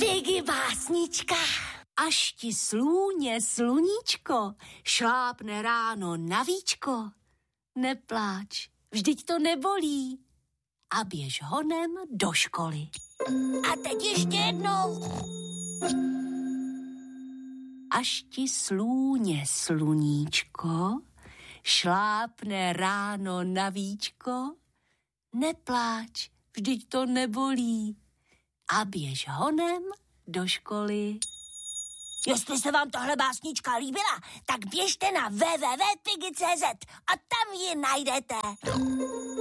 Piggy básnička. Až ti slůně sluníčko šlápne ráno na víčko, nepláč, vždyť to nebolí a běž honem do školy. A teď ještě jednou. Až ti slůně sluníčko šlápne ráno na víčko, nepláč, vždyť to nebolí a běž honem do školy. Jestli se vám tahle básnička líbila, tak běžte na www.piggy.cz a tam ji najdete.